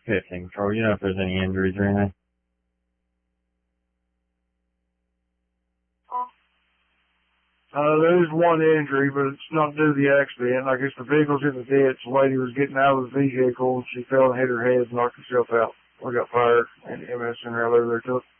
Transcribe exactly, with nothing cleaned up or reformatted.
fifteen Control. You know if there's any injuries or anything? Uh, there is one injury, but it's not due to the accident. I guess the vehicle's in the ditch. The lady was getting out of the vehicle, and she fell and hit her head and knocked herself out. We got fire and M S in there, there took.